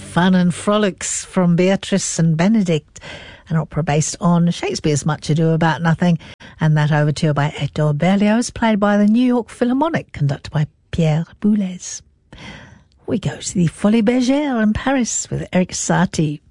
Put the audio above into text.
fun and frolics from Beatrice and Benedict, an opera based on Shakespeare's Much Ado About Nothing, and that overture by Hector Berlioz, played by the New York Philharmonic, conducted by Pierre Boulez. We go to the Folies Bergère in Paris with Erik Satie.